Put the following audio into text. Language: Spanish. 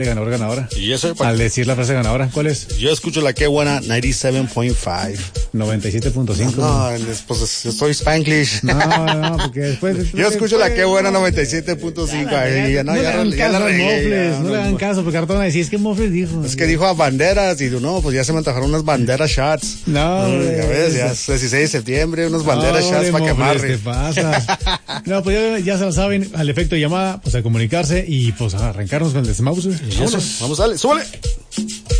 Ganadora. Y eso al decir la frase ganadora, ¿cuál es? Yo escucho la que buena 97.5. 97.5. No, pues soy Spanglish. No, porque después yo escucho la que buena 97.5 ahí. No le hagan caso a Mofles, no le hagan caso, porque ahorita van a decir, es que Mofles dijo. Es que dijo a banderas y no, pues ya se me antojaron unas banderas shots. No, ya ves, ya es 16 de septiembre, unas banderas shots para quemar. ¿Qué pasa? No, pues ya se lo saben, al efecto de llamada, pues a comunicarse y pues a arrancarnos con el desmouse. Vamos, dale, súbale.